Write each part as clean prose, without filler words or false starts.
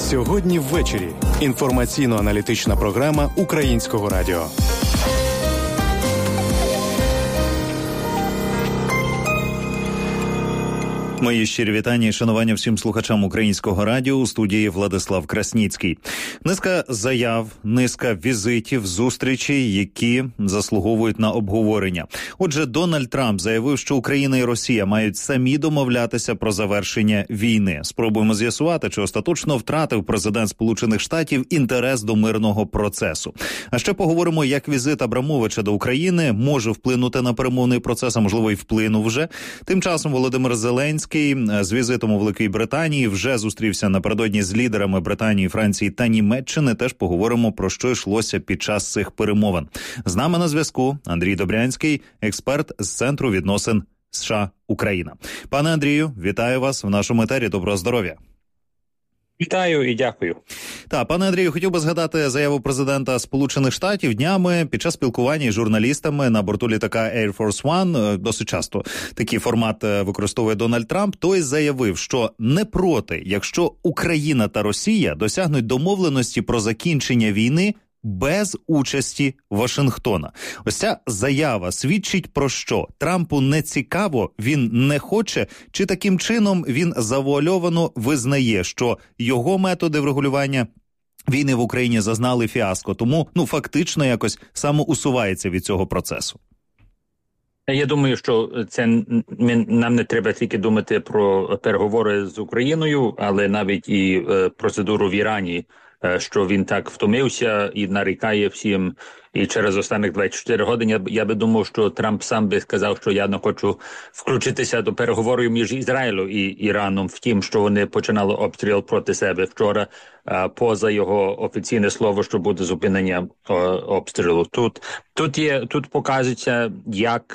Сьогодні ввечері. Інформаційно-аналітична програма Українського радіо. Мої щирі вітання і шанування всім слухачам Українського радіо. У студії Владислав Красніцький. Низка заяв, низка візитів, зустрічей, які заслуговують на обговорення. Отже, Дональд Трамп заявив, що Україна і Росія мають самі домовлятися про завершення війни. Спробуємо з'ясувати, чи остаточно втратив президент Сполучених Штатів інтерес до мирного процесу. А ще поговоримо, як візит Абрамовича до України може вплинути на перемовний процес, а можливо і вплинув вже. Тим часом Володимир Зеленський з візитом у Великій Британії вже зустрівся напередодні з лідерами Британії, Франції та Німеччини. Теж поговоримо, про що йшлося під час цих перемовин. З нами на зв'язку Андрій Добрянський, експерт з Центру відносин США-Україна. Пане Андрію, вітаю вас в нашому етері. Доброго здоров'я. Вітаю і дякую. Пане Андрію, хотів би згадати заяву президента Сполучених Штатів днями під час спілкування із журналістами на борту літака Air Force One. Досить часто такий формат використовує Дональд Трамп. Той заявив, що не проти, якщо Україна та Росія досягнуть домовленості про закінчення війни без участі Вашингтона. Ось ця заява свідчить про що? Трампу не цікаво, він не хоче, чи таким чином він завуальовано визнає, що його методи врегулювання війни в Україні зазнали фіаско, тому фактично якось самоусувається від цього процесу? Я думаю, що нам не треба тільки думати про переговори з Україною, але навіть і процедуру в Ірані, що він так втомився і нарікає всім. І через останніх 24 години я би думав, що Трамп сам би сказав, що я не хочу включитися до переговорів між Ізраїлем і Іраном. Втім, що вони починали обстріл проти себе вчора, поза його офіційне слово, що буде зупинення обстрілу. Тут показується, як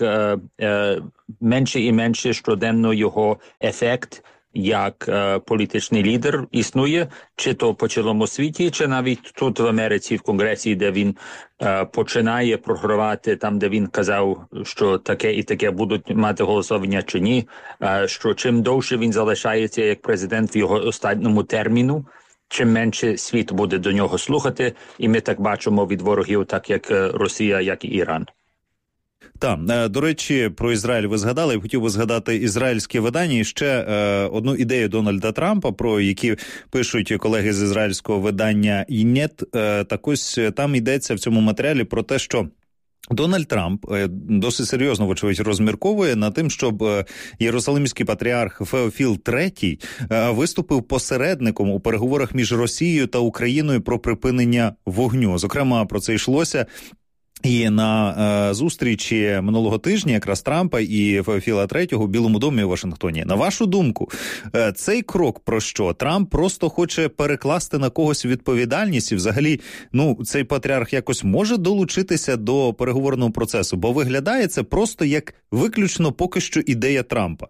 менше і менше щоденно його ефект як політичний лідер існує, чи то по цілому світі, чи навіть тут в Америці, в Конгресі, де він починає програвати, там, де він казав, що таке і таке будуть мати голосування чи ні, що чим довше він залишається як президент в його останньому терміну, чим менше світ буде до нього слухати, і ми так бачимо від ворогів, так як Росія, як і Іран. Так, до речі, про Ізраїль ви згадали. Я хотів би згадати ізраїльське видання і ще одну ідею Дональда Трампа, про які пишуть колеги з ізраїльського видання «Інет». Так ось там йдеться в цьому матеріалі про те, що Дональд Трамп досить серйозно, вочевидь, розмірковує над тим, щоб єрусалимський патріарх Феофіл III виступив посередником у переговорах між Росією та Україною про припинення вогню. Зокрема, про це йшлося і на зустрічі минулого тижня якраз Трампа і Феофіла III у Білому домі у Вашингтоні. На вашу думку, цей крок про що? Трамп просто хоче перекласти на когось відповідальність і взагалі, цей патріарх якось може долучитися до переговорного процесу? Бо виглядає це просто як виключно поки що ідея Трампа.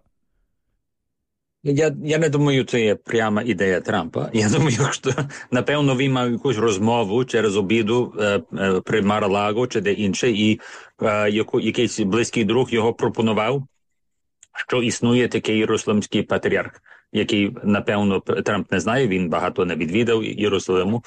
Я не думаю, це є пряма ідея Трампа. Я думаю, що, напевно, він мав якусь розмову через обіду при Мар-а-Лаго чи де інше, і якийсь близький друг його пропонував, що існує такий єрусалимський патріарх, який, напевно, Трамп не знає, він багато не відвідав Єрусалиму,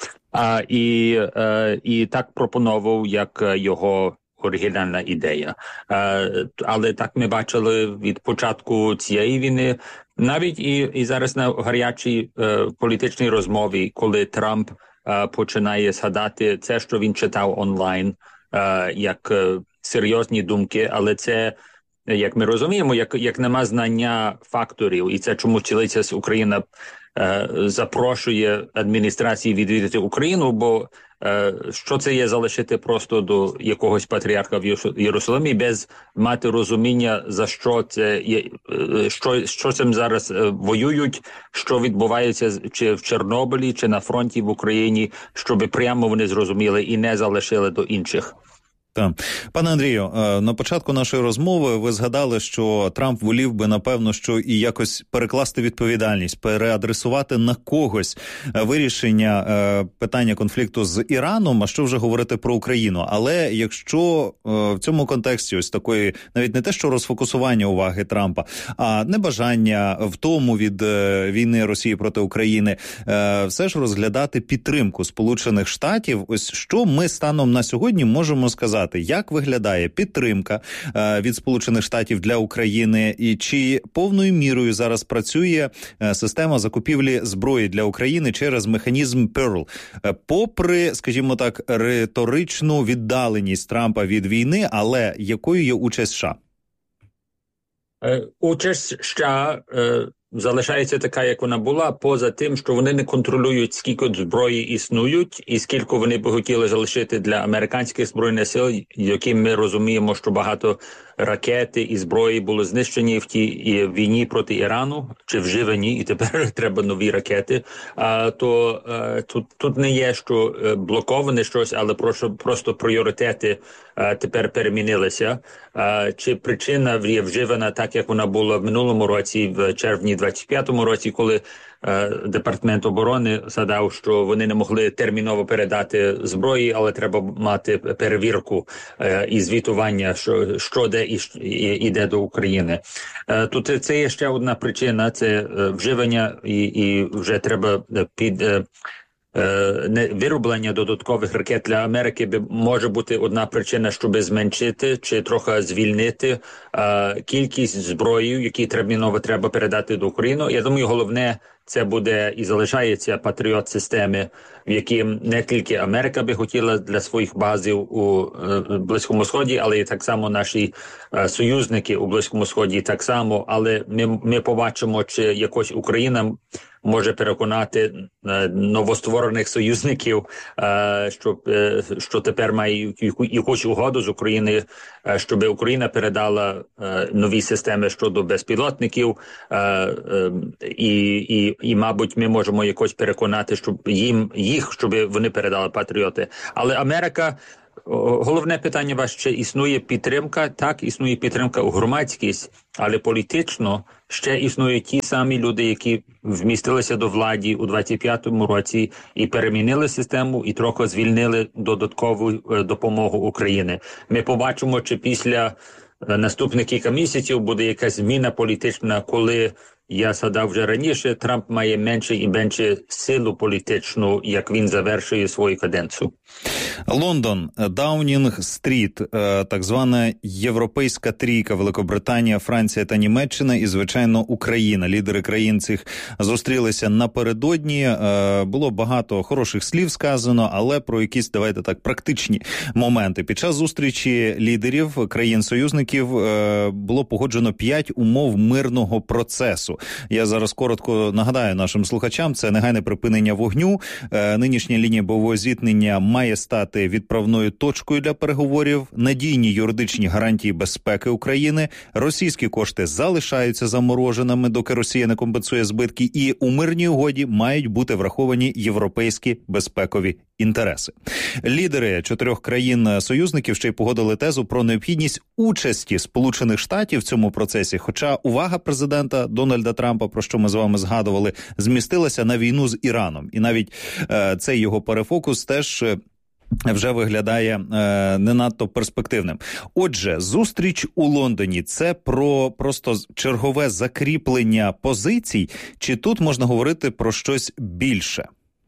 і так пропонував, як його оригінальна ідея. Але так ми бачили від початку цієї війни, навіть і зараз на гарячій політичній розмові, коли Трамп починає згадати це, що він читав онлайн, як серйозні думки, але це, як ми розуміємо, як нема знання факторів, і це чому цілиця Україна запрошує адміністрації відвідати Україну, бо що це є залишити просто до якогось патріарха в Єрусалимі без мати розуміння, за що це є, що цим зараз воюють, що відбувається чи в Чорнобилі, чи на фронті в Україні, щоб прямо вони зрозуміли і не залишили до інших. Так. Пане Андрію, на початку нашої розмови ви згадали, що Трамп волів би, напевно, що і якось перекласти відповідальність, переадресувати на когось вирішення питання конфлікту з Іраном, а що вже говорити про Україну. Але якщо в цьому контексті ось такої, навіть не те, що розфокусування уваги Трампа, а небажання втому від війни Росії проти України, все ж розглядати підтримку Сполучених Штатів, ось що ми станом на сьогодні можемо сказати? Як виглядає підтримка від Сполучених Штатів для України і чи повною мірою зараз працює система закупівлі зброї для України через механізм Pearl? Попри, скажімо так, риторичну віддаленість Трампа від війни, але якою є участь США? Участь США залишається така, як вона була, поза тим, що вони не контролюють, скільки зброї існують і скільки вони б хотіли залишити для американських збройних сил, яким ми розуміємо, що багато ракети і зброї були знищені в тій війні проти Ірану, чи вживані, і тепер треба нові ракети. Тут не є, що блоковане щось, але просто пріоритети тепер перемінилися. Чи причина є вживана так, як вона була в минулому році, в червні 25-му році, коли Департамент оборони згадав, що вони не могли терміново передати зброї, але треба мати перевірку і звітування, що де іде до України. Тут це є ще одна причина, це вживання і вже треба вироблення додаткових ракет для Америки може бути одна причина, щоб зменшити чи трохи звільнити кількість зброї, які терміново треба передати до України. Я думаю, головне це буде і залишається патріот-системи, в якій не тільки Америка би хотіла для своїх базів у Близькому Сході, але і так само наші союзники у Близькому Сході так само. Але ми побачимо, чи якось Україна може переконати новостворених союзників, що тепер має якусь угоду з України, щоб Україна передала нові системи щодо безпілотників, і мабуть, ми можемо якось переконати, щоб вони передали патріоти. Але Америка, головне питання ваше, чи існує підтримка? Так, існує підтримка у громадськість, але політично ще існують ті самі люди, які вмістилися до влади у 25-му році і перемінили систему, і трохи звільнили додаткову допомогу України. Ми побачимо, чи після наступних кілька місяців буде якась зміна політична, коли, я згадав вже раніше, Трамп має менше і менше силу політичну, як він завершує свою каденцію. Лондон, Даунінг-стріт, так звана європейська трійка, Великобританія, Франція та Німеччина і, звичайно, Україна. Лідери країн цих зустрілися напередодні. Було багато хороших слів сказано, але про якісь, давайте так, практичні моменти. Під час зустрічі лідерів країн-союзників було погоджено 5 умов мирного процесу. Я зараз коротко нагадаю нашим слухачам, це негайне припинення вогню, нинішня лінія бойового зіткнення має стати відправною точкою для переговорів, надійні юридичні гарантії безпеки України, російські кошти залишаються замороженими, доки Росія не компенсує збитки, і у мирній угоді мають бути враховані європейські безпекові інтереси. Лідери 4 країн-союзників ще й погодили тезу про необхідність участі Сполучених Штатів в цьому процесі, хоча увага президента Дональда Трампа, про що ми з вами згадували, змістилася на війну з Іраном. І навіть цей його перефокус теж вже виглядає не надто перспективним. Отже, зустріч у Лондоні – це про просто чергове закріплення позицій, чи тут можна говорити про щось більше?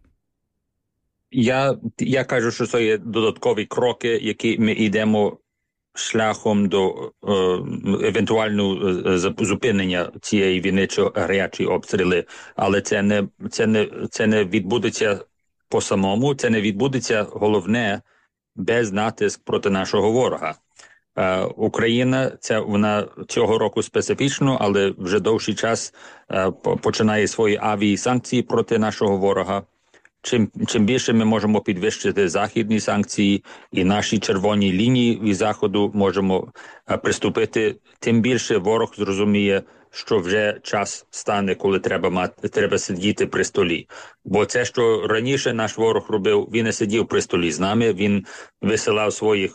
Я кажу, що це є додаткові кроки, які ми йдемо шляхом до евентуального зупинення цієї війни чи гарячі обстріли, але це не відбудеться по самому, це не відбудеться, головне, без натиск проти нашого ворога. Україна, вона цього року специфічно, але вже довший час починає свої авіасанкції проти нашого ворога. Чим більше ми можемо підвищити західні санкції і наші червоні лінії від Заходу можемо приступити, тим більше ворог зрозуміє, що вже час стане, коли треба сидіти при столі. Бо це, що раніше наш ворог робив, він не сидів при столі з нами, він висилав своїх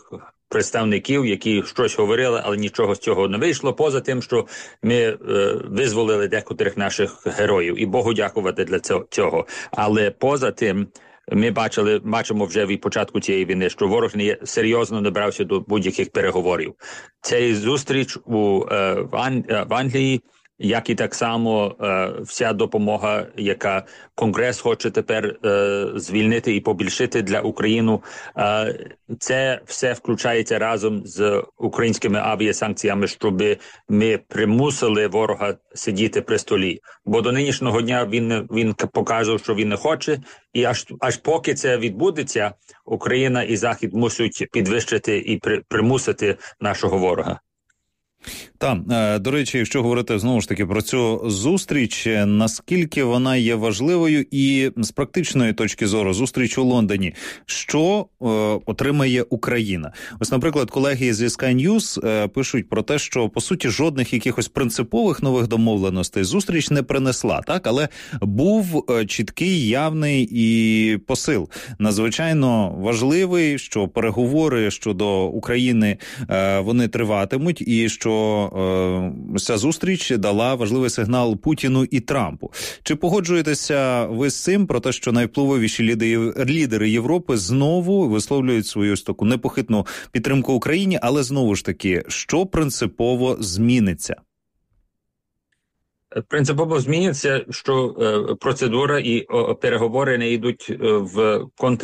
представників, які щось говорили, але нічого з цього не вийшло, поза тим, що ми визволили декотрих наших героїв, і Богу дякувати для цього. Але поза тим, ми бачимо вже від початку цієї війни, що ворог серйозно не брався до будь-яких переговорів. Цей зустріч в Англії, як і так само вся допомога, яка Конгрес хоче тепер звільнити і побільшити для України, це все включається разом з українськими авіасанкціями, щоб ми примусили ворога сидіти при столі. Бо до нинішнього дня він показав, що він не хоче, і аж поки це відбудеться, Україна і Захід мусять підвищити і примусити нашого ворога. Так, до речі, якщо говорити знову ж таки про цю зустріч, наскільки вона є важливою і з практичної точки зору зустріч у Лондоні, що отримає Україна? Ось, наприклад, колеги зі Sky News пишуть про те, що, по суті, жодних якихось принципових нових домовленостей зустріч не принесла, так? Але був чіткий, явний і посил. Надзвичайно важливий, що переговори щодо України вони триватимуть і що ця зустріч дала важливий сигнал Путіну і Трампу. Чи погоджуєтеся ви з цим про те, що найвпливовіші лідери Європи знову висловлюють свою ось таку непохитну підтримку Україні, але знову ж таки, що принципово зміниться? Принципово зміниться, що процедура і переговори не йдуть в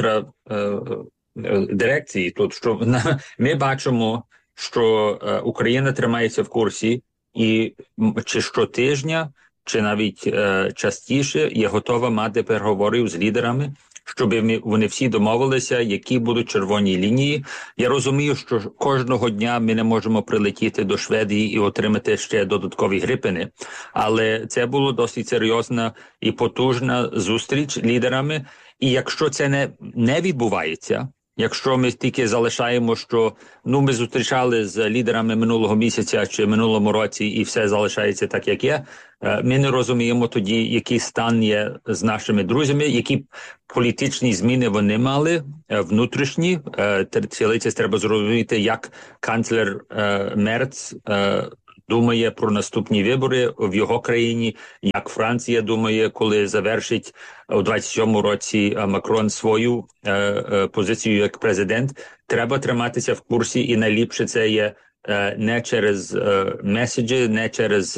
контрадирекції. Тут, що ми бачимо, що Україна тримається в курсі і чи щотижня, чи навіть частіше є готова мати переговорів з лідерами, щоб вони всі домовилися, які будуть червоні лінії. Я розумію, що кожного дня ми не можемо прилетіти до Швеції і отримати ще додаткові грипини, але це була досить серйозна і потужна зустріч з лідерами, і якщо це не відбувається, якщо ми тільки залишаємо, що ми зустрічали з лідерами минулого місяця чи минулому році і все залишається так, як є, ми не розуміємо тоді, який стан є з нашими друзями, які політичні зміни вони мали, внутрішні. Цілиться треба зрозуміти, як канцлер Мерц думає про наступні вибори в його країні, як Франція думає, коли завершить у 27-му році Макрон свою позицію як президент. Треба триматися в курсі, і найліпше це є не через меседжі, не через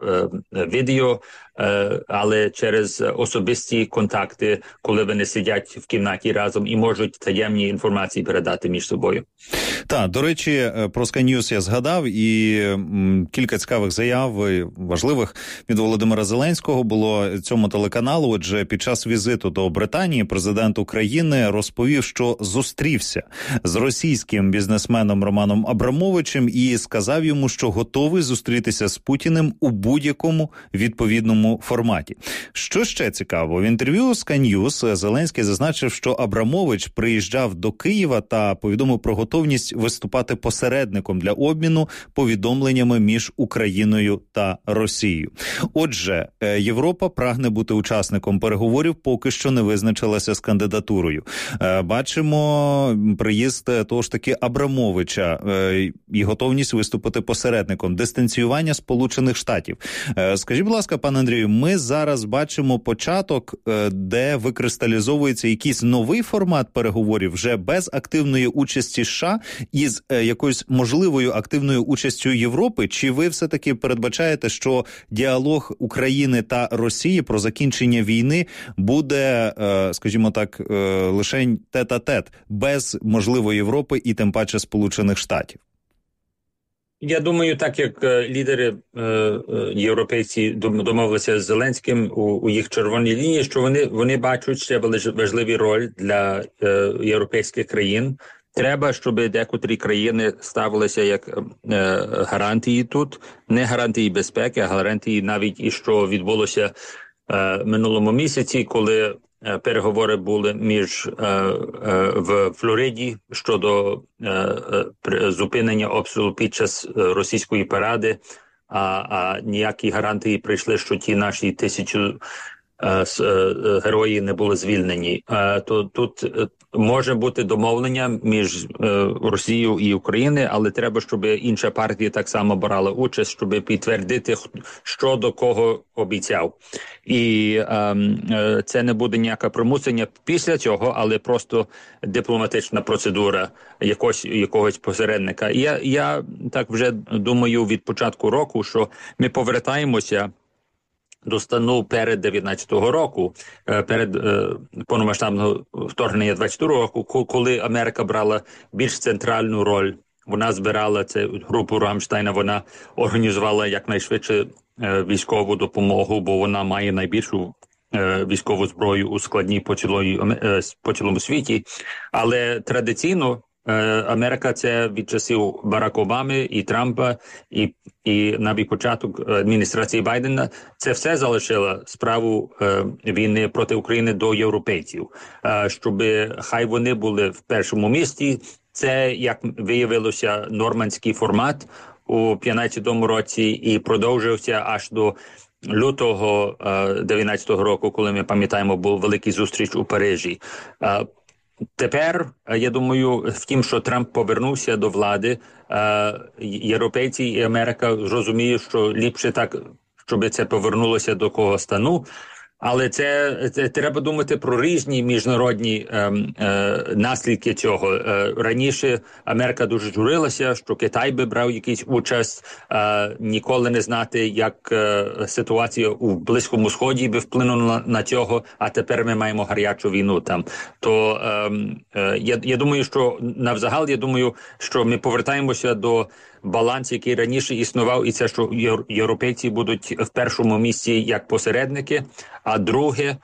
відео, але через особисті контакти, коли вони сидять в кімнаті разом і можуть таємні інформації передати між собою. Так, до речі, про Sky News я згадав, і кілька цікавих заяв, важливих, від Володимира Зеленського було цьому телеканалу. Отже, під час візиту до Британії президент України розповів, що зустрівся з російським бізнесменом Романом Абрамовичем і сказав йому, що готовий зустрітися з Путіним у будь-якому відповідному форматі. Що ще цікаво, в інтерв'ю Sky News Зеленський зазначив, що Абрамович приїжджав до Києва та повідомив про готовність виступати посередником для обміну повідомленнями між Україною та Росією. Отже, Європа прагне бути учасником переговорів, поки що не визначилася з кандидатурою. Бачимо приїзд того ж таки Абрамовича і готовність виступити посередником, дистанціювання Сполучених Штатів. Скажіть, будь ласка, пане Андрію, ми зараз бачимо початок, де викристалізовується якийсь новий формат переговорів вже без активної участі США і з якоюсь можливою активною участю Європи? Чи ви все-таки передбачаєте, що діалог України та Росії про закінчення війни буде, скажімо так, лишень тет-а-тет, без, можливо, Європи і тим паче Сполучених Штатів? Я думаю, так як лідери європейці домовилися з Зеленським у їх червоній лінії, що вони бачать ще важливу роль для європейських країн. Треба, щоб декотрі країни ставилися як гарантії тут, не гарантії безпеки, а гарантії навіть і що відбулося минулому місяці, коли переговори були в Флориді щодо зупинення обстрілу під час російської паради, а ніякі гарантії прийшли, що ті наші 1000 герої не були звільнені. То тут може бути домовлення між Росією і Україною, але треба, щоб інша партія так само брала участь, щоб підтвердити, що до кого обіцяв. І це не буде ніяке примусення після цього, але просто дипломатична процедура якогось посередника. І я так вже думаю від початку року, що ми повертаємося до стану перед 19-го року, перед повномасштабного вторгнення 22-го року, коли Америка брала більш центральну роль. Вона збирала цю групу Рамштайна, вона організувала якнайшвидше військову допомогу, бо вона має найбільшу військову зброю у складній по цілому світі. Але традиційно Америка це від часів Барака Обами і Трампа, і навіть початок адміністрації Байдена, це все залишило справу війни проти України до європейців, щоб хай вони були в першому місці. Це, як виявилося, нормандський формат у 15-му році і продовжився аж до лютого 19-го року, коли ми пам'ятаємо, був великий зустріч у Парижі. Тепер, я думаю, в тім, що Трамп повернувся до влади, європейці і Америка розуміють, що ліпше так, щоб це повернулося до кого стану. Але це треба думати про різні міжнародні наслідки цього. Раніше Америка дуже журилася, що Китай би брав якийсь участь, ніколи не знати, як ситуація у Близькому Сході би вплинула на цього, а тепер ми маємо гарячу війну там. То я думаю, що навзагал, що ми повертаємося до баланс, який раніше існував, і це, що європейці будуть в першому місці як посередники, а друге,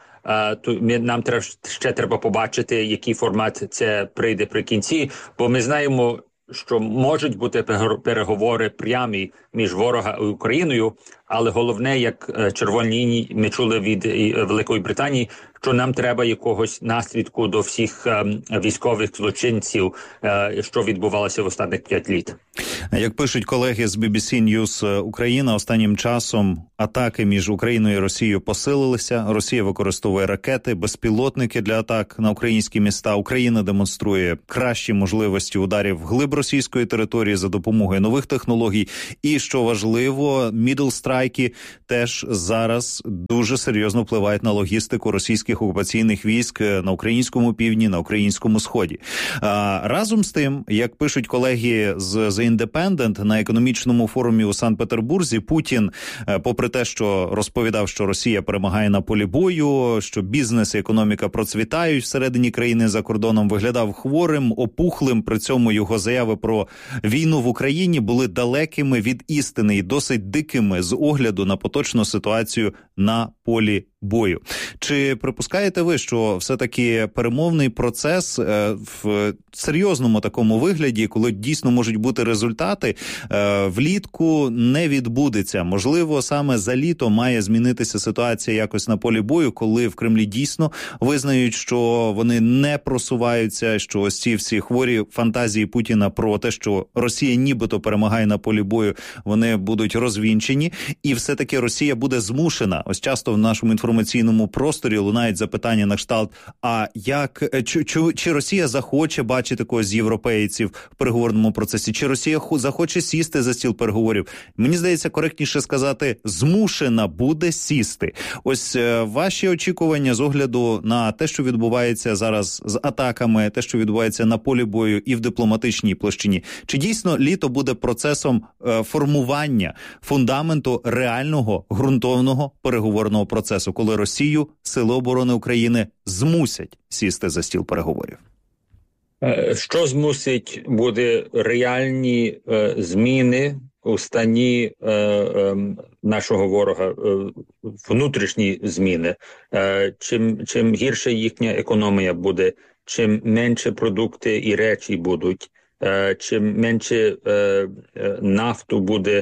нам ще треба побачити, який формат це прийде при кінці, бо ми знаємо, що можуть бути переговори прямі між ворога і Україною, але головне, як червоні лінії ми чули від Великої Британії, що нам треба якогось наслідку до всіх військових злочинців, що відбувалося в останніх 5 літ. Як пишуть колеги з BBC News Україна, останнім часом атаки між Україною і Росією посилилися. Росія використовує ракети, безпілотники для атак на українські міста. Україна демонструє кращі можливості ударів вглиб російської території за допомогою нових технологій. І, що важливо, мідл-страйки теж зараз дуже серйозно впливають на логістику російських окупаційних військ на українському півдні, на українському сході. Разом з тим, як пишуть колеги з The Independent, на економічному форумі у Санкт-Петербурзі Путін, попри те, що розповідав, що Росія перемагає на полі бою, що бізнес і економіка процвітають всередині країни, за кордоном, виглядав хворим, опухлим. При цьому його заяви про війну в Україні були далекими від істини і досить дикими з огляду на поточну ситуацію на полі бою. Чи припускаєте ви, що все-таки перемовний процес в серйозному такому вигляді, коли дійсно можуть бути результати, влітку не відбудеться? Можливо, саме за літо має змінитися ситуація якось на полі бою, коли в Кремлі дійсно визнають, що вони не просуваються, що ось ці всі хворі фантазії Путіна про те, що Росія нібито перемагає на полі бою, вони будуть розвінчені, і все-таки Росія буде змушена. Ось часто в нашому інформаційному просторі лунають запитання на кшталт, а чи Росія захоче бачити когось з європейців в переговорному процесі, чи Росія захоче сісти за стіл переговорів? Мені здається, коректніше сказати, змушена буде сісти. Ось ваші очікування з огляду на те, що відбувається зараз з атаками, те, що відбувається на полі бою і в дипломатичній площині. Чи дійсно літо буде процесом формування фундаменту реального, ґрунтовного переговорного процесу, коли Росію Сили оборони України змусять сісти за стіл переговорів? Що змусить буде реальні зміни у стані нашого ворога, внутрішні зміни? Чим гірше їхня економія буде, чим менше продукти і речі будуть, чим менше нафту буде,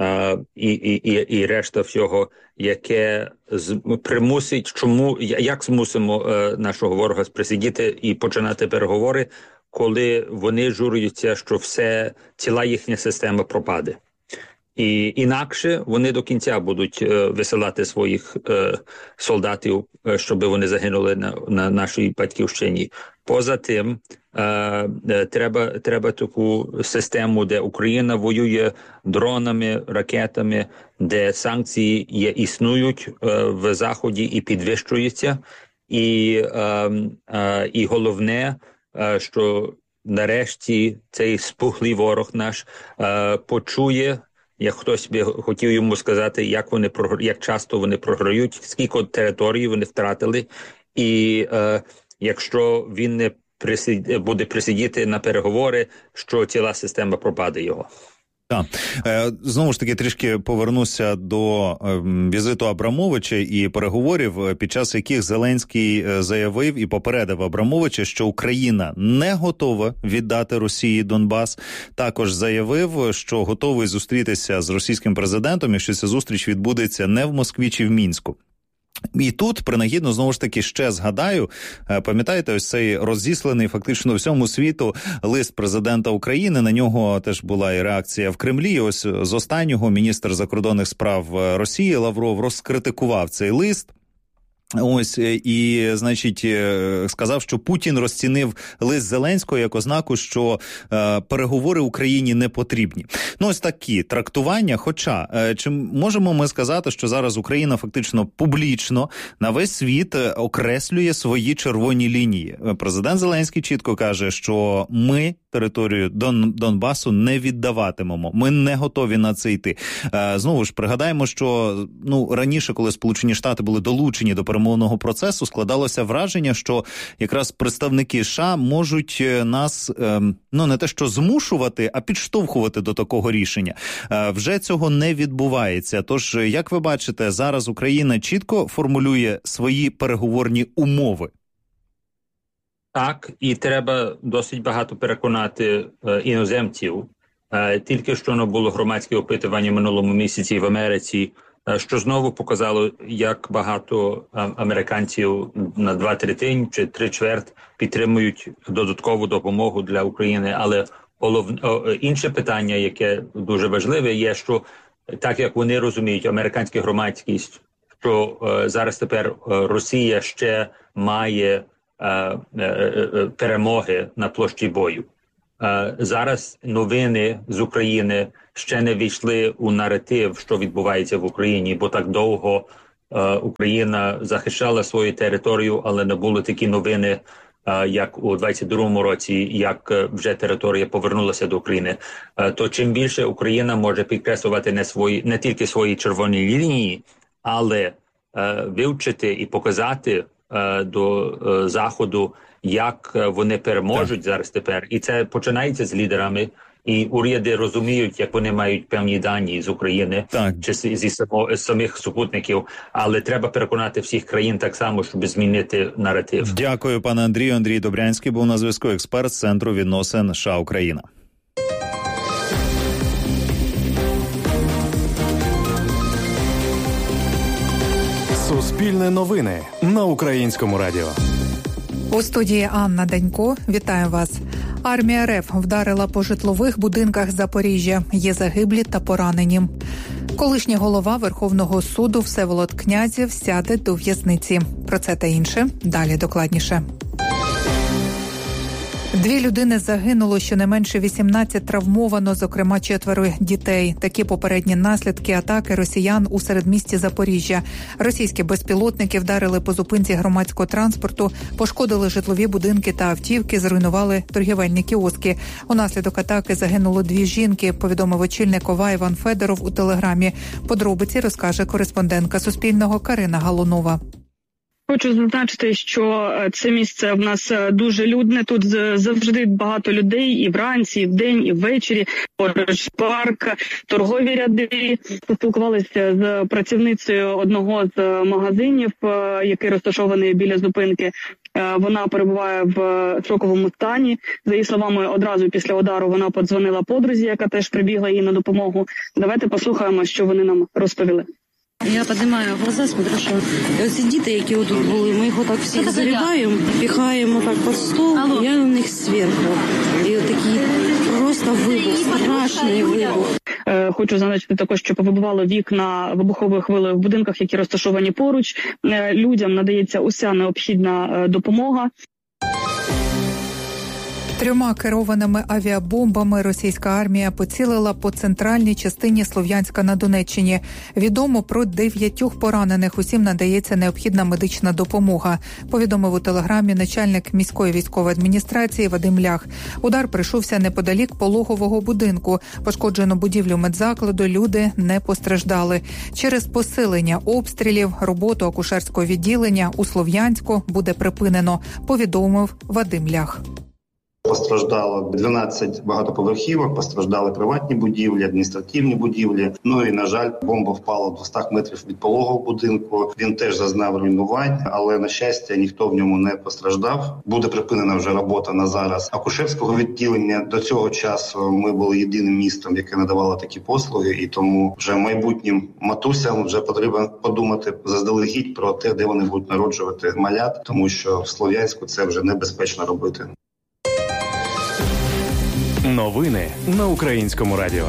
і решта всього, яке примусить, як змусимо нашого ворога присидіти і починати переговори, коли вони журюються, що ціла їхня система пропаде. І інакше вони до кінця будуть висилати своїх солдатів, щоб вони загинули на нашій батьківщині. Поза тим, треба таку систему, де Україна воює дронами, ракетами, де санкції існують в Заході і підвищуються. І головне, що нарешті цей спухлий ворог наш почує, як хтось би хотів йому сказати, як часто вони програють, скільки територій вони втратили, і якщо він не буде присидіти на переговори, що ціла система пропаде його. Так. Знову ж таки, трішки повернуся до візиту Абрамовича і переговорів, під час яких Зеленський заявив і попередив Абрамовича, що Україна не готова віддати Росії Донбас. Також заявив, що готовий зустрітися з російським президентом, якщо ця зустріч відбудеться не в Москві чи в Мінську. І тут, принагідно, знову ж таки, ще згадаю, пам'ятаєте, ось цей розісланий фактично всьому світу лист президента України, на нього теж була і реакція в Кремлі. Ось з останнього міністр закордонних справ Росії Лавров розкритикував цей лист. Ось, і, значить, сказав, що Путін розцінив лист Зеленського як ознаку, що переговори Україні не потрібні. Ну, ось такі трактування, хоча, чи можемо ми сказати, що зараз Україна фактично публічно на весь світ окреслює свої червоні лінії? Президент Зеленський чітко каже, що ми територію Донбасу не віддаватимемо. Ми не готові на це йти. Знову ж, пригадаємо, що раніше, коли Сполучені Штати були долучені до перемовного процесу, складалося враження, що якраз представники США можуть нас, не те що змушувати, а підштовхувати до такого рішення. Вже цього не відбувається. Тож, як ви бачите, зараз Україна чітко формулює свої переговорні умови. Так, і треба досить багато переконати іноземців. Тільки що було громадське опитування минулому місяці в Америці, що знову показало, як багато американців на 2/3 чи 3/4 підтримують додаткову допомогу для України. Але інше питання, яке дуже важливе, є, що так як вони розуміють, американська громадськість, що зараз тепер Росія ще має перемоги на площі бою. Зараз новини з України ще не війшли у наратив, що відбувається в Україні, бо так довго Україна захищала свою територію, але не були такі новини, як у 22-му році, як вже територія повернулася до України. То чим більше Україна може підкреслювати не тільки свої червоні лінії, але вивчити і показати до Заходу, як вони переможуть зараз тепер. І це починається з лідерами. І уряди розуміють, як вони мають певні дані з України, чи зі самих супутників. Але треба переконати всіх країн так само, щоб змінити наратив. Дякую, пане Андрію. Андрій Добрянський був на зв'язку, експерт з Центру відносин США-Україна. Суспільне новини на Українському радіо. У студії Анна Данько. Вітаю вас. Армія РФ вдарила по житлових будинках Запоріжжя. Є загиблі та поранені. Колишній голова Верховного суду Всеволод Князєв сяде до в'язниці. Про це та інше далі докладніше. 2 людини загинуло, щонайменше 18 травмовано, зокрема 4 дітей. Такі попередні наслідки атаки росіян у середмісті Запоріжжя. Російські безпілотники вдарили по зупинці громадського транспорту, пошкодили житлові будинки та автівки, зруйнували торгівельні кіоски. Унаслідок атаки загинуло 2 жінки, повідомив очільник ОВА Іван Федоров у Телеграмі. Подробиці розкаже кореспондентка Суспільного Карина Галунова. Хочу зазначити, що це місце в нас дуже людне. Тут завжди багато людей і вранці, і вдень, і ввечері. Поруч парк, торгові ряди. Поспілкувалися з працівницею одного з магазинів, який розташований біля зупинки. Вона перебуває в шоковому стані. За її словами, одразу після удару вона подзвонила подрузі, яка теж прибігла їй на допомогу. Давайте послухаємо, що вони нам розповіли. Я піднімаю глаза, смотрю, що ці діти, які тут були, ми їх отак всіх зариваємо, пихаємо так під стол, я на них зверху. І такий просто вибух, страшний вибух. Хочу зазначити також, що повибивало вікна вибуховою хвилею в будинках, які розташовані поруч. Людям надається уся необхідна допомога. 3 керованими авіабомбами російська армія поцілила по центральній частині Слов'янська на Донеччині. Відомо про 9 поранених. Усім надається необхідна медична допомога. Повідомив у телеграмі начальник міської військової адміністрації Вадим Лях. Удар прийшовся неподалік пологового будинку. Пошкоджено будівлю медзакладу, люди не постраждали. Через посилення обстрілів роботу акушерського відділення у Слов'янську буде припинено, повідомив Вадим Лях. Постраждало 12 багатоповерхівок, постраждали приватні будівлі, адміністративні будівлі. Ну і, на жаль, бомба впала 200 метрів від пологового будинку. Він теж зазнав руйнувань, але, на щастя, ніхто в ньому не постраждав. Буде припинена вже робота на зараз акушерського відділення. До цього часу ми були єдиним містом, яке надавало такі послуги, і тому вже майбутнім матусям вже потрібно подумати заздалегідь про те, де вони будуть народжувати малят, тому що в Слов'янську це вже небезпечно робити. Новини на Українському радіо.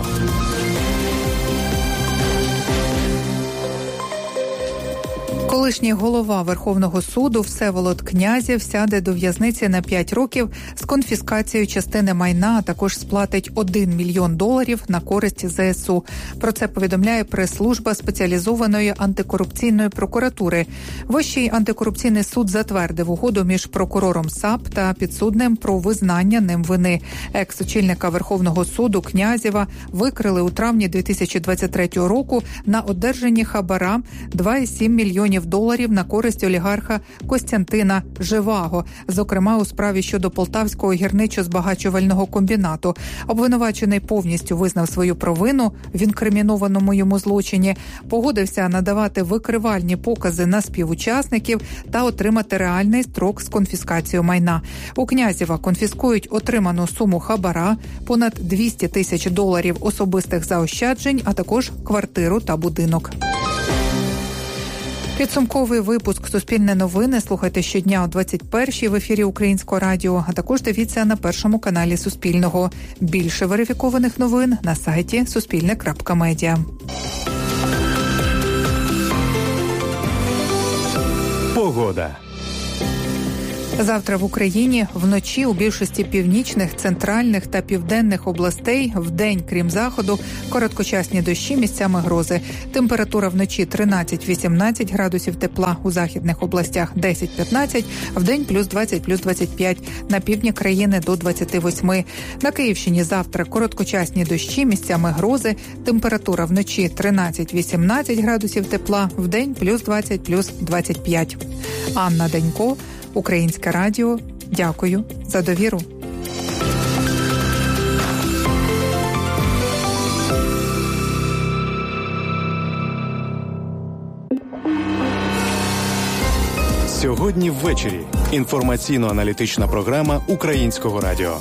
Колишній голова Верховного суду Всеволод Князєв сяде до в'язниці на 5 років з конфіскацією частини майна, а також сплатить $1 мільйон на користь ЗСУ. Про це повідомляє прес-служба спеціалізованої антикорупційної прокуратури. Вищий антикорупційний суд затвердив угоду між прокурором САП та підсудним про визнання ним вини. Екс-очільника Верховного суду Князєва викрили у травні 2023 року на одержанні хабара $2,7 мільйонів на користь олігарха Костянтина Живаго, зокрема у справі щодо Полтавського гірничо-збагачувального комбінату. Обвинувачений повністю визнав свою провину в інкримінованому йому злочині, погодився надавати викривальні покази на співучасників та отримати реальний строк з конфіскацією майна. У Князєва конфіскують отриману суму хабара, понад $200 тисяч особистих заощаджень, а також квартиру та будинок. Підсумковий випуск «Суспільне новини» слухайте щодня о 21-й в ефірі Українського радіо, а також дивіться на першому каналі Суспільного. Більше верифікованих новин на сайті suspilne.media. Погода. Завтра в Україні вночі у більшості північних, центральних та південних областей, вдень, крім заходу, короткочасні дощі, місцями грози. Температура вночі 13-18 градусів тепла, у західних областях 10-15, вдень плюс 20, плюс 25, на півдні країни до 28. На Київщині завтра короткочасні дощі, місцями грози, температура вночі 13-18 градусів тепла, вдень плюс 20, плюс 25. Анна Данько, Українське радіо. Дякую за довіру. Сьогодні ввечері. Інформаційно-аналітична програма Українського радіо.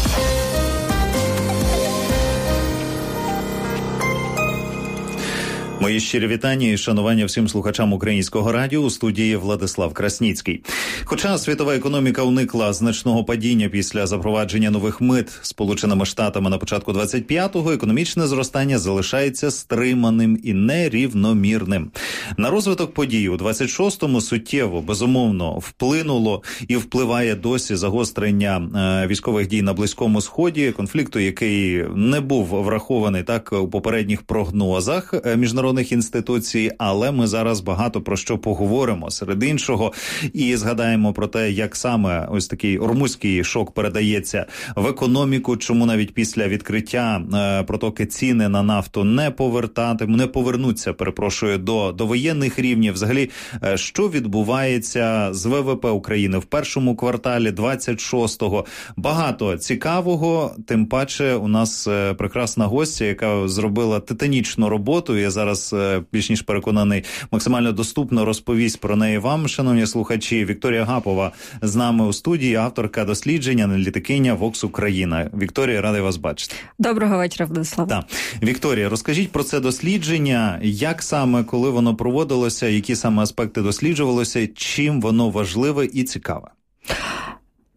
Мої щирі вітання і шанування всім слухачам Українського радіо, у студії Владислав Красніцький. Хоча світова економіка уникла значного падіння після запровадження нових мит Сполученими Штатами на початку 25-го, економічне зростання залишається стриманим і нерівномірним. На розвиток подій у 26-му суттєво, безумовно, вплинуло і впливає досі загострення військових дій на Близькому Сході, конфлікту, який не був врахований так у попередніх прогнозах міжнародних інституцій, але ми зараз багато про що поговоримо, серед іншого, і згадаємо про те, як саме ось такий румунський шок передається в економіку, чому навіть після відкриття протоки ціни на нафту не повернуться, до воєнних рівнів. Взагалі, що відбувається з ВВП України в першому кварталі 26-го? Багато цікавого, тим паче у нас прекрасна гостя, яка зробила титанічну роботу. Я зараз більш ніж переконаний, максимально доступно розповість про неї вам, шановні слухачі. Вікторія Гапова з нами у студії, авторка дослідження, аналітикиня Vox Україна. Вікторія, радий вас бачити. Доброго вечора, Владислав. Так. Вікторія, розкажіть про це дослідження, як саме, коли воно проводилося, які саме аспекти досліджувалося, чим воно важливе і цікаве?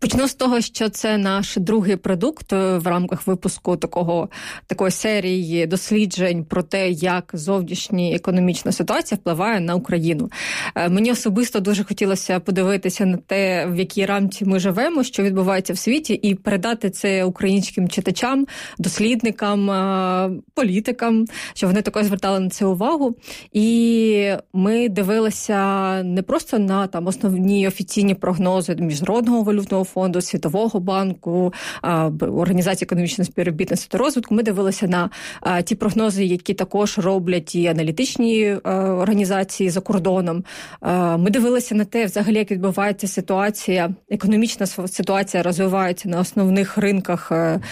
Почну з того, що це наш другий продукт в рамках випуску такої серії досліджень про те, як зовнішня економічна ситуація впливає на Україну. Мені особисто дуже хотілося подивитися на те, в якій рамці ми живемо, що відбувається в світі, і передати це українським читачам, дослідникам, політикам, щоб вони також звертали на це увагу. І ми дивилися не просто на основні офіційні прогнози Міжнародного валютного фонду, Світового банку, Організації економічного співробітництва та розвитку. Ми дивилися на ті прогнози, які також роблять і аналітичні організації за кордоном. Ми дивилися на те, взагалі, як відбувається ситуація, економічна ситуація розвивається на основних ринках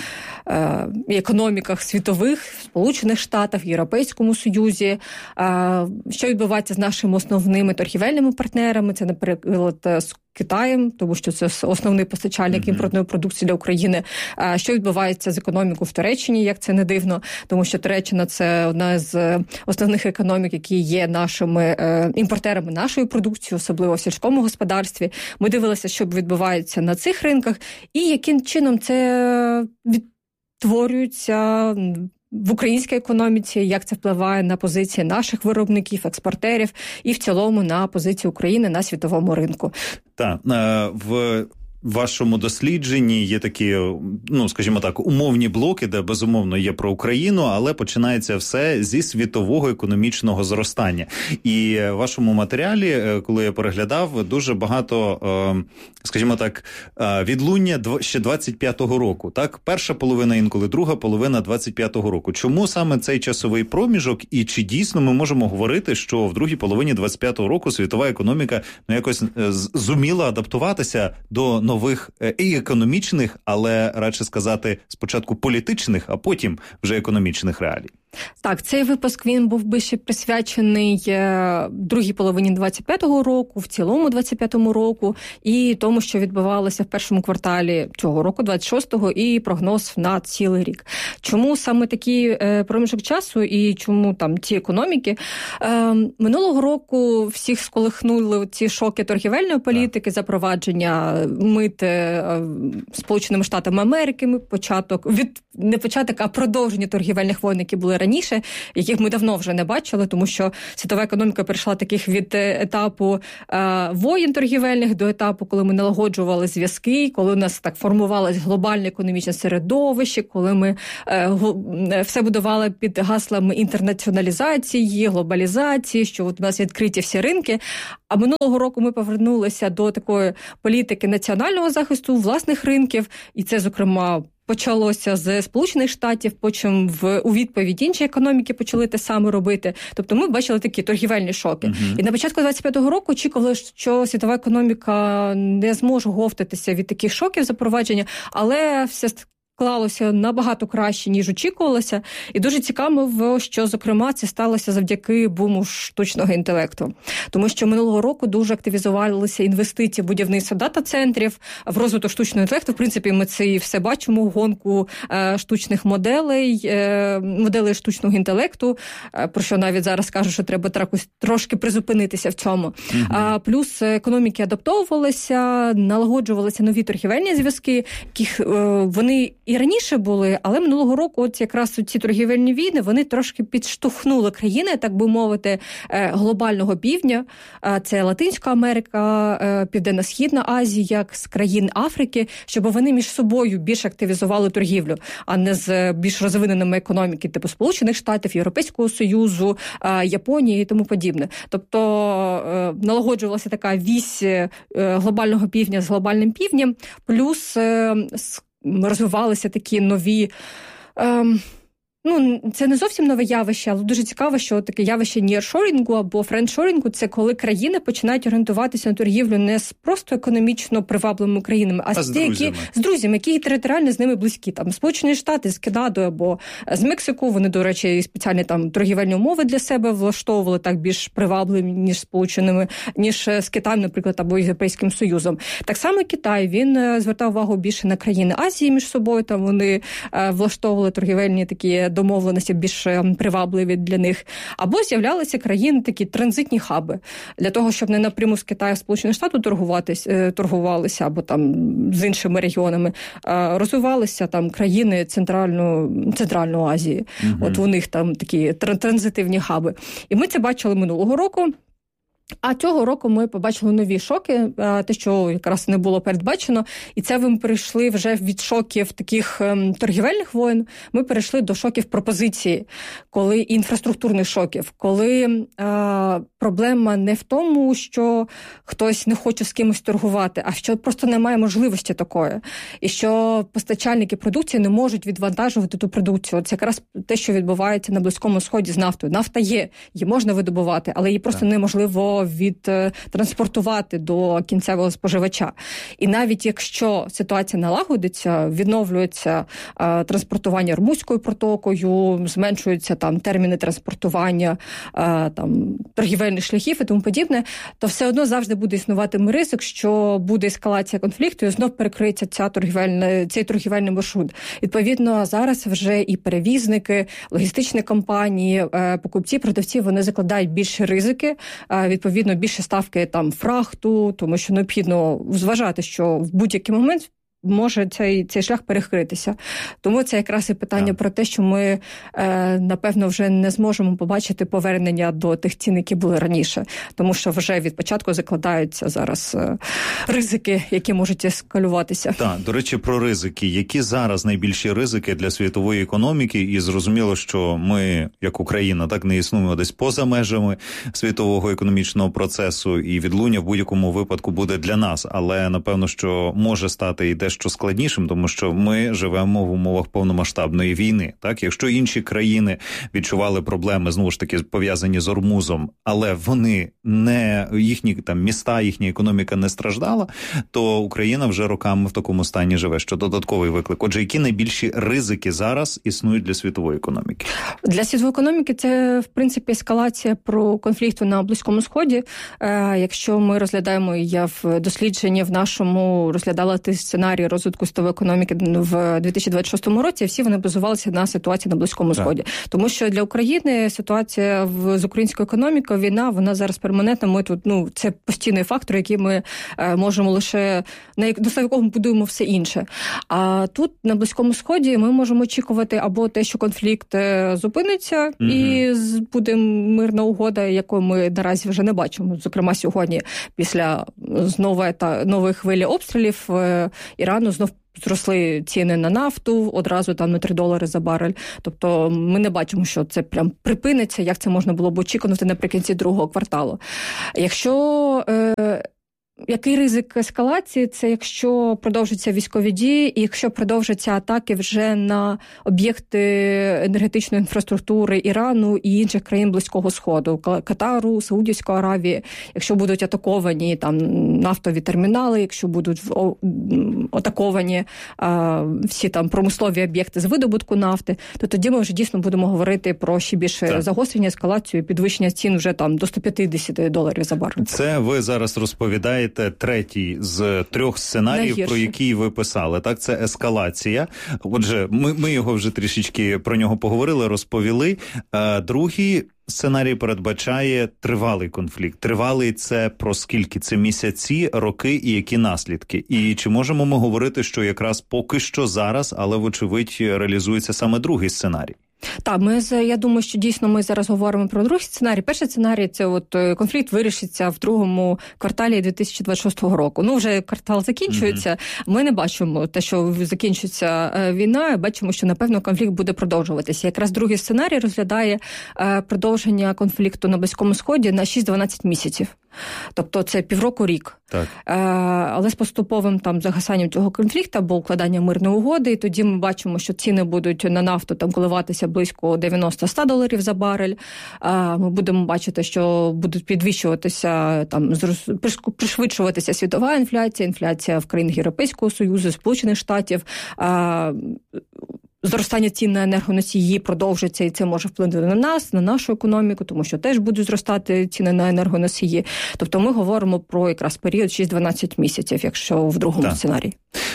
і економіках світових, Сполучених Штатах, Європейському Союзі, що відбувається з нашими основними торгівельними партнерами, це, наприклад, з Китаєм, тому що це основний постачальник імпортної продукції для України. Що відбувається з економікою в Туреччині, як це не дивно, тому що Туреччина – це одна з основних економік, які є нашими імпортерами нашої продукції, особливо в сільському господарстві. Ми дивилися, що відбувається на цих ринках і яким чином це відтворюється в українській економіці, як це впливає на позиції наших виробників, експортерів і в цілому на позицію України на світовому ринку. Так, в вашому дослідженні є такі, скажімо так, умовні блоки, де безумовно є про Україну, але починається все зі світового економічного зростання. І в вашому матеріалі, коли я переглядав, дуже багато, скажімо так, відлуння ще 25-го року. Так, перша половина, інколи друга половина 25-го року. Чому саме цей часовий проміжок і чи дійсно ми можемо говорити, що в другій половині 25-го року світова економіка якось зуміла адаптуватися до нових і економічних, але радше сказати спочатку політичних, а потім вже економічних реалій? Так, цей випуск, він був би ще присвячений другій половині 25-го року, в цілому 25-му року, і тому, що відбувалося в першому кварталі цього року, 26-го, і прогноз на цілий рік. Чому саме такий проміжок часу і чому там ці економіки? Минулого року всіх сколихнули ці шоки торгівельної політики, запровадження мит Сполученими Штатами Америки, а продовження торгівельних воєн, які були раніше, яких ми давно вже не бачили, тому що світова економіка перейшла таких від етапу воєн торгівельних до етапу, коли ми налагоджували зв'язки, коли у нас так формувалось глобальне економічне середовище, коли ми все будували під гаслами інтернаціоналізації, глобалізації, що от у нас відкриті всі ринки. А минулого року ми повернулися до такої політики національного захисту власних ринків, і це, зокрема, почалося з Сполучених Штатів, потім у відповідь інші економіки почали те саме робити. Тобто ми бачили такі торгівельні шоки. І на початку 25-го року очікували, що світова економіка не зможе говтатися від таких шоків запровадження, але все склалося набагато краще, ніж очікувалося. І дуже цікаво, що, зокрема, це сталося завдяки буму штучного інтелекту. Тому що минулого року дуже активізувалися інвестиції в будівництво дата-центрів, в розвиток штучного інтелекту. В принципі, ми це і все бачимо, гонку штучних моделей штучного інтелекту, про що навіть зараз кажу, що треба трошки призупинитися в цьому. Плюс економіки адаптовувалися, налагоджувалися нові торгівельні зв'язки, яких вони і раніше були, але минулого року от якраз ці торгівельні війни, вони трошки підштовхнули країни, так би мовити, глобального півдня. Це Латинська Америка, Південно-Східна Азія, як з країн Африки, щоб вони між собою більш активізували торгівлю, а не з більш розвиненими економіки, типу Сполучених Штатів, Європейського Союзу, Японії і тому подібне. Тобто налагоджувалася така вісь глобального півдня з глобальним півднем, плюс розвивалися такі нові це не зовсім нове явище, але дуже цікаво, що таке явище ніршорінгу або френдшорінгу – це коли країни починають орієнтуватися на торгівлю не з просто економічно привабливими країнами, а з друзями, які територіально з ними близькі. Там Сполучені Штати з Канадою або з Мексику, вони, до речі, спеціальні там торгівельні умови для себе влаштовували так більш привабливі, ніж з Китаєм, наприклад, або Європейським Союзом. Так само Китай, він звертав увагу більше на країни Азії між собою, там вони влаштовували торгівельні такі домовленості більш привабливі для них, або з'являлися країни, такі транзитні хаби, для того, щоб не напряму з Китаю, Сполучених Штатів торгувалися, або там з іншими регіонами, розвивалися там країни Центральної Азії. От у них там такі транзитивні хаби. І ми це бачили минулого року. А цього року ми побачили нові шоки, те, що якраз не було передбачено, і це ми перейшли вже від шоків таких торгівельних воєн, ми перейшли до шоків пропозиції, коли інфраструктурних шоків, коли проблема не в тому, що хтось не хоче з кимось торгувати, а що просто немає можливості такої, і що постачальники продукції не можуть відвантажувати ту продукцію. Це якраз те, що відбувається на Близькому Сході з нафтою. Нафта є, її можна видобувати, але її просто неможливо відтранспортувати до кінцевого споживача. І навіть якщо ситуація налагодиться, відновлюється транспортування Ормузькою протокою, зменшуються там терміни транспортування там торгівельних шляхів і тому подібне, то все одно завжди буде існувати ризик, що буде ескалація конфлікту і знов перекриється цей торгівельний маршрут. Відповідно, зараз вже і перевізники, логістичні компанії, покупці, продавці, вони закладають більше ризики, відповідно, більше ставки там фрахту, тому що необхідно зважати, що в будь-який момент може цей шлях перекритися. Тому це якраз і питання про те, що ми, напевно, вже не зможемо побачити повернення до тих цін, які були раніше. Тому що вже від початку закладаються зараз ризики, які можуть ескалюватися. Так, до речі, про ризики. Які зараз найбільші ризики для світової економіки? І зрозуміло, що ми, як Україна, так не існуємо десь поза межами світового економічного процесу, і відлуння в будь-якому випадку буде для нас. Але, напевно, що може стати і дещо складнішим, тому що ми живемо в умовах повномасштабної війни. Так, якщо інші країни відчували проблеми, знову ж таки, пов'язані з Ормузом, але вони не, їхні там міста, їхня економіка не страждала, то Україна вже роками в такому стані живе, що додатковий виклик. Отже, які найбільші ризики зараз існують для світової економіки? Для світової економіки це, в принципі, ескалація про конфлікту на Близькому Сході. Якщо ми розглядаємо, я в дослідженні в нашому розглядала ті сценарії розвитку світової економіки в 2026 році, всі вони базувалися на ситуації на Близькому Сході. Тому що для України ситуація з українською економікою, війна, вона зараз перманентна. Ми тут, це постійний фактор, який ми можемо лише, на основі якого ми будуємо все інше. А тут, на Близькому Сході, ми можемо очікувати або те, що конфлікт зупиниться і буде мирна угода, якої ми наразі вже не бачимо. Зокрема, сьогодні, після нової хвилі обстрілів Ірану, знов зросли ціни на нафту, одразу там на $3 за барель. Тобто ми не бачимо, що це прям припиниться, як це можна було б очікувати наприкінці другого кварталу. Який ризик ескалації? Це якщо продовжаться військові дії, і якщо продовжаться атаки вже на об'єкти енергетичної інфраструктури Ірану і інших країн Близького Сходу, Катару, Саудівської Аравії, якщо будуть атаковані там нафтові термінали, якщо будуть атаковані всі там промислові об'єкти з видобутку нафти, то тоді ми вже дійсно будемо говорити про ще більше загострення, ескалацію, підвищення цін вже там до $150 за барель. Це ви зараз розповідаєте третій з 3 сценаріїв, про які ви писали. Так, це ескалація. Отже, ми його вже трішечки про нього поговорили, розповіли. Другий сценарій передбачає тривалий конфлікт. Тривалий – це про скільки? Це місяці, роки і які наслідки? І чи можемо ми говорити, що якраз поки що зараз, але вочевидь реалізується саме другий сценарій? Так, я думаю, що дійсно ми зараз говоримо про другий сценарій. Перший сценарій – це конфлікт вирішиться в другому кварталі 2026 року. Вже квартал закінчується, ми не бачимо те, що закінчиться війна, бачимо, що, напевно, конфлікт буде продовжуватися. Якраз другий сценарій розглядає продовження конфлікту на Близькому Сході на 6-12 місяців. Тобто це півроку-рік. Так. Але з поступовим загасанням цього конфлікту або укладанням мирної угоди, і тоді ми бачимо, що ціни будуть на нафту коливатися близько $90-100 за барель. Ми будемо бачити, що будуть підвищуватися, пришвидшуватися світова інфляція в країнах Європейського Союзу, Сполучених Штатів. Зростання цін на енергоносії продовжиться, і це може вплинути на нас, на нашу економіку, тому що теж будуть зростати ціни на енергоносії. Тобто ми говоримо про якраз період 6-12 місяців, якщо в другому сценарії.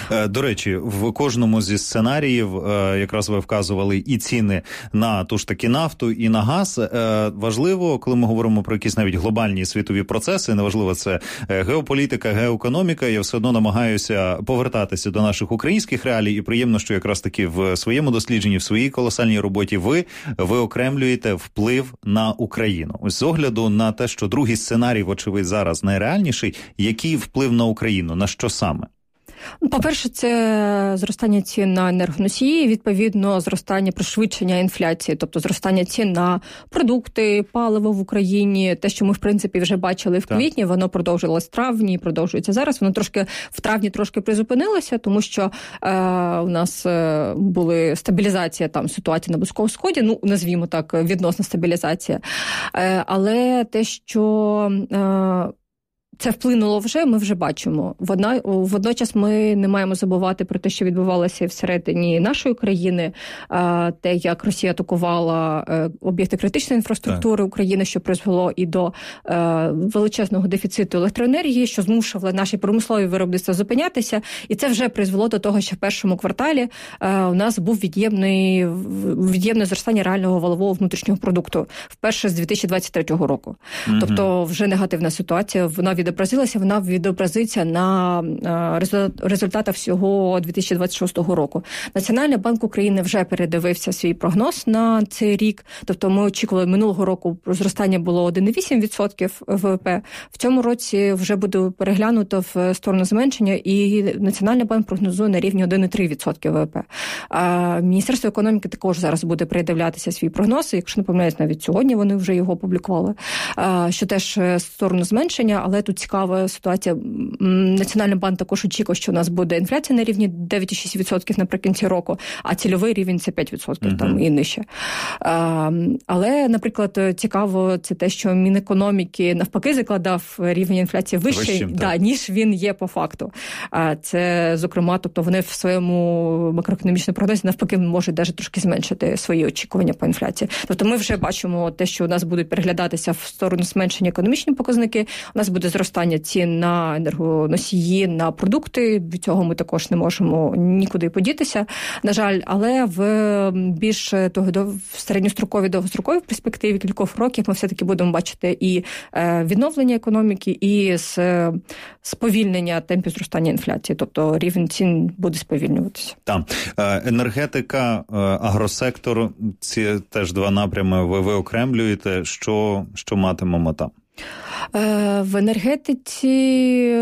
До речі, в кожному зі сценаріїв, якраз ви вказували і ціни на ту ж таки нафту, і на газ. Важливо, коли ми говоримо про якісь навіть глобальні світові процеси, неважливо, це геополітика, геоекономіка, я все одно намагаюся повертатися до наших українських реалій, і приємно, що якраз таки в своєму дослідженні, в своїй колосальній роботі ви окремлюєте вплив на Україну. Ось з огляду на те, що другий сценарій, вочевидь, зараз найреальніший, який вплив на Україну, на що саме? По-перше, це зростання цін на енергоносії, відповідно, зростання, пришвидшення інфляції, тобто зростання цін на продукти, паливо в Україні, те, що ми, в принципі, вже бачили в квітні, воно продовжилось в травні, продовжується зараз, воно в травні трошки призупинилося, тому що у нас були стабілізація там ситуації на Близькому Сході, ну, назвімо так, відносна стабілізація, але те, що це вплинуло вже, ми вже бачимо. Водночас ми не маємо забувати про те, що відбувалося всередині нашої країни, те, як Росія атакувала об'єкти критичної інфраструктури України, що призвело і до величезного дефіциту електроенергії, що змушувало наші промислові виробництва зупинятися. І це вже призвело до того, що в першому кварталі у нас був від'ємне зростання реального валового внутрішнього продукту. Вперше з 2023 року. Mm-hmm. Тобто вже негативна ситуація, вона відобразиться на результатах всього 2026 року. Національний банк України вже передивився свій прогноз на цей рік. Тобто ми очікували минулого року зростання було 1,8% ВВП. В цьому році вже буде переглянуто в сторону зменшення, і Національний банк прогнозує на рівні 1,3% ВВП. Міністерство економіки також зараз буде передивлятися свій прогноз, якщо не помиляюсь, навіть сьогодні вони вже його опублікували, що теж в сторону зменшення, але тут цікава ситуація. Національний банк також очікує, що у нас буде інфляція на рівні 9,6% наприкінці року, а цільовий рівень – це 5% там і нижче. Але, наприклад, цікаво це те, що Мінекономіки навпаки закладав рівень інфляції вищий, ніж він є по факту. Це, зокрема, тобто вони в своєму макроекономічному прогнозі навпаки можуть навіть трошки зменшити свої очікування по інфляції. Тобто ми вже бачимо те, що у нас будуть переглядатися в сторону зменшення економічні показники, у нас буде зростання цін на енергоносії, на продукти. Від цього ми також не можемо нікуди подітися, на жаль. Але в більш в середньостроковій, довгостроковій перспективі кількох років ми все-таки будемо бачити і відновлення економіки, і сповільнення темпів зростання інфляції. Тобто рівень цін буде сповільнюватися. Так. Енергетика, агросектор, ці теж два напрями ви окремлюєте. Що матимемо там? В енергетиці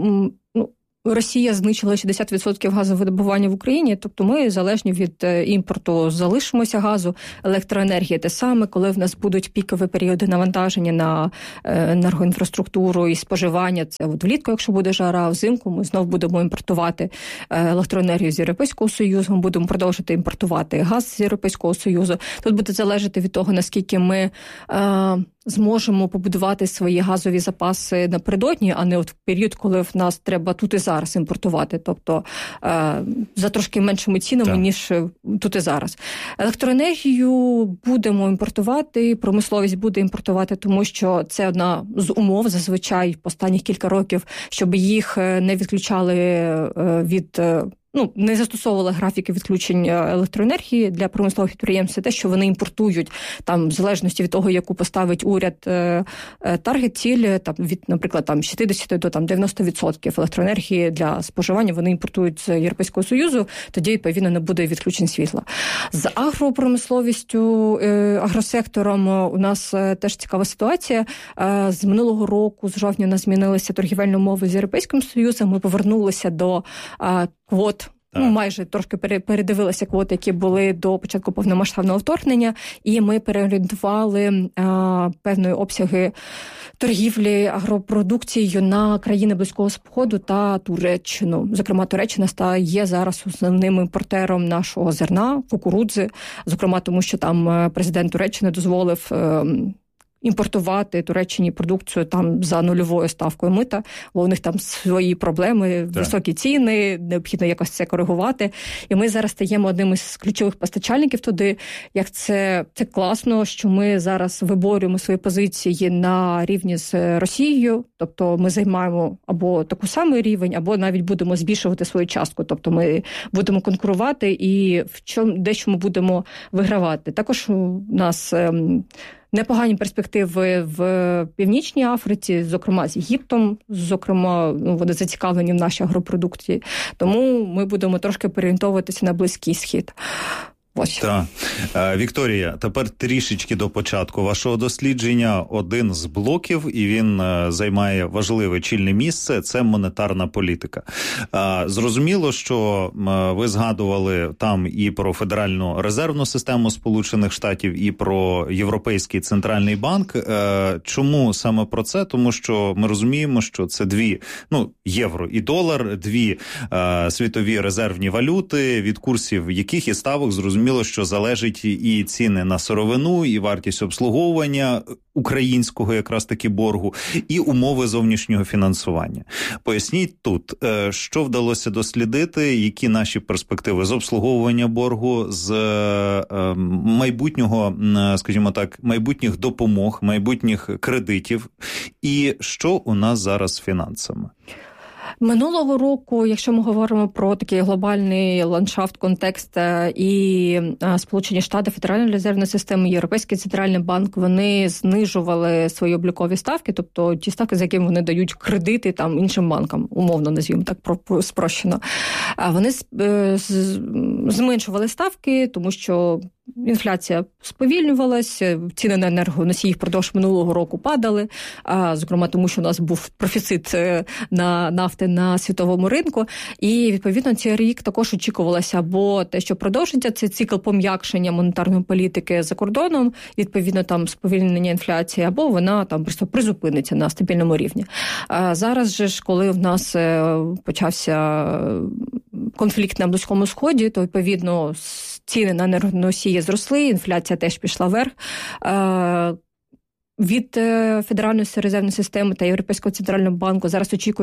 Росія знищила 60% газовидобування в Україні, тобто ми залежні від імпорту залишимося газу, електроенергія те саме, коли в нас будуть пікові періоди навантаження на енергоінфраструктуру і споживання, це от влітку, якщо буде жара, взимку ми знов будемо імпортувати електроенергію з Європейського Союзу, ми будемо продовжувати імпортувати газ з Європейського Союзу. Тут буде залежати від того, наскільки ми зможемо побудувати свої газові запаси напередодні, а не от в період, коли в нас треба тут і зараз імпортувати. Тобто за трошки меншими цінами, ніж тут і зараз. Електроенергію будемо імпортувати, промисловість буде імпортувати, тому що це одна з умов зазвичай останніх кілька років, щоб їх не відключали від... не застосовували графіки відключення електроенергії для промислових підприємств, те, що вони імпортують, там, в залежності від того, яку поставить уряд таргет, ціль, там, від, наприклад, там, 60 до 90% електроенергії для споживання вони імпортують з Європейського Союзу, тоді, відповідно, не буде відключень світла. З агропромисловістю, агросектором у нас теж цікава ситуація. З минулого року, з жовтня, у нас змінилися торгівельні умови з Європейським Союзом, ми повернулися до квот. Майже трошки передивилися квоти, які були до початку повномасштабного вторгнення, і ми переорієнтували певної обсяги торгівлі агропродукцією на країни Близького Сходу та Туреччину. Зокрема, Туреччина є зараз основним імпортером нашого зерна, кукурудзи, зокрема тому, що там президент Туреччини дозволив імпортувати Туреччині продукцію там за нульовою ставкою мита, бо у них там свої проблеми, високі ціни, необхідно якось це коригувати. І ми зараз стаємо одним із ключових постачальників туди. Як це класно, що ми зараз виборюємо свої позиції на рівні з Росією, тобто ми займаємо або таку самий рівень, або навіть будемо збільшувати свою частку, тобто ми будемо конкурувати і дечому будемо вигравати. Також у нас непогані перспективи в Північній Африці, зокрема з Єгиптом, зокрема, вони зацікавлені в нашій агропродукції. Тому ми будемо трошки переорієнтовуватися на Близький Схід. Так. Вікторія, тепер трішечки до початку вашого дослідження. Один з блоків, і він займає важливе чільне місце, це монетарна політика. Зрозуміло, що ви згадували там і про Федеральну резервну систему Сполучених Штатів, і про Європейський центральний банк. Чому саме про це? Тому що ми розуміємо, що це дві, євро і долар, дві світові резервні валюти, від курсів яких і ставок зрозуміло, що залежить і ціни на сировину, і вартість обслуговування українського якраз таки боргу, і умови зовнішнього фінансування. Поясніть тут, що вдалося дослідити, які наші перспективи з обслуговування боргу, з майбутнього, скажімо так, майбутніх допомог, майбутніх кредитів, і що у нас зараз з фінансами? Минулого року, якщо ми говоримо про такий глобальний ландшафт, контекст і Сполучені Штати, Федеральна резервна система, Європейський центральний банк, вони знижували свої облікові ставки, тобто ті ставки, за якими вони дають кредити там іншим банкам, умовно назвімо так спрощено. Вони зменшували ставки, тому що інфляція сповільнювалася, ціни на енергоносії впродовж минулого року падали, зокрема тому, що у нас був профіцит на нафти на світовому ринку, і відповідно цей рік також очікувалося або те, що продовжиться цей цикл пом'якшення монетарної політики за кордоном, відповідно там сповільнення інфляції, або вона там просто призупиниться на стабільному рівні. Зараз же ж, коли в нас почався конфлікт на Близькому Сході, то відповідно ціни на енергоносії зросли, інфляція теж пішла вверх. Від Федеральної резервної системи та Європейського центрального банку зараз очікують